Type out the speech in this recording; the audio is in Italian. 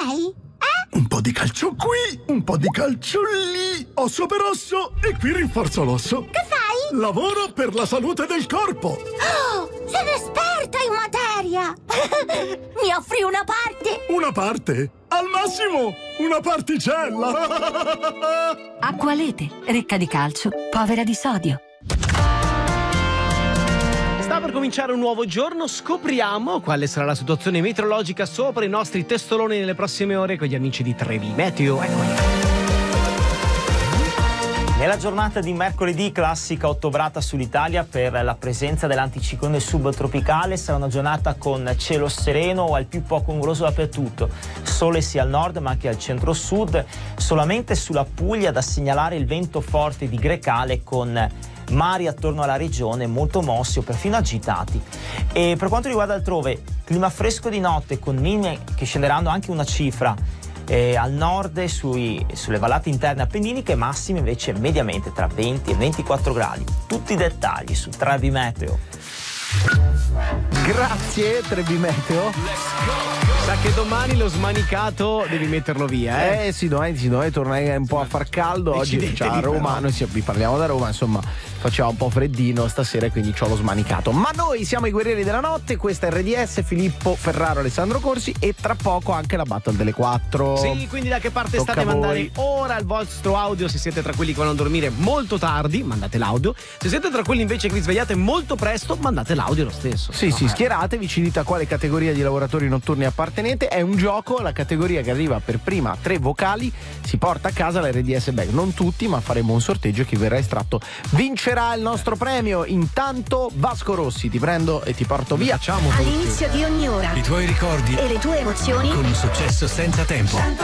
fai? Un po' di calcio qui, un po' di calcio lì. Osso per osso e qui rinforzo l'osso. Che fai? Lavoro per la salute del corpo. Oh, sono esperta in materia! Mi offri una parte? Una parte? Al massimo, una particella. Acqualete, ricca di calcio, povera di sodio. Sta per cominciare un nuovo giorno, scopriamo quale sarà la situazione meteorologica sopra i nostri testoloni nelle prossime ore con gli amici di Trevi Meteo. Eccoli. Nella giornata di mercoledì, classica ottobrata sull'Italia per la presenza dell'anticiclone subtropicale. Sarà una giornata con cielo sereno o al più poco nuvoloso dappertutto. Sole sia al nord ma anche al centro-sud. Solamente sulla Puglia da segnalare il vento forte di Grecale con mari attorno alla regione molto mossi o perfino agitati. E per quanto riguarda altrove, clima fresco di notte con minime che scenderanno anche una cifra al nord e sulle vallate interne appenniniche, massime invece mediamente tra 20 e 24 gradi. Tutti i dettagli su Trevi Meteo. Grazie Trevi Meteo. Sa che domani lo smanicato devi metterlo via, Sì, domani torna un po' a far caldo. Oggi a Roma, noi vi parliamo da Roma, insomma faceva un po' freddino stasera, quindi c'ho lo smanicato. Ma noi siamo i guerrieri della notte, questa è RDS, Filippo Ferraro, Alessandro Corsi e tra poco anche la battle delle 4. Sì, quindi da che parte Tocca state? a Mandare ora il vostro audio. Se siete tra quelli che vanno a dormire molto tardi, mandate l'audio. Se siete tra quelli invece che vi svegliate molto presto, mandate l'audio lo stesso. Sì, schieratevi, ci dite a quale categoria di lavoratori notturni appartenete. È un gioco, la categoria che arriva per prima 3 vocali si porta a casa la RDS Bag. Non tutti, ma faremo un sorteggio e chi verrà estratto vincerà il nostro premio. Intanto Vasco Rossi, ti prendo e ti porto via. All'inizio di ogni ora I tuoi ricordi e le tue emozioni con un successo senza tempo.